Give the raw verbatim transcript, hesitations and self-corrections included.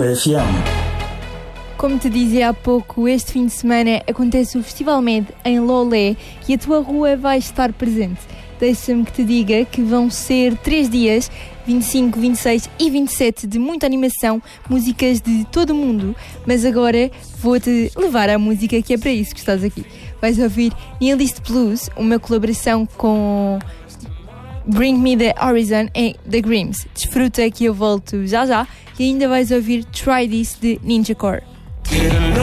F M. Como te dizia há pouco, este fim de semana acontece o Festival Med em Lolé e a tua rua vai estar presente. Deixa-me que te diga que vão ser três dias, vinte e cinco, vinte e seis e vinte e sete, de muita animação, músicas de todo o mundo. Mas agora vou-te levar à música, que é para isso que estás aqui. Vais ouvir Nihilist Blues, uma colaboração com Bring Me The Horizon e The Grims. Desfruta que eu volto já já, e ainda vais ouvir Try This de Ninja Core.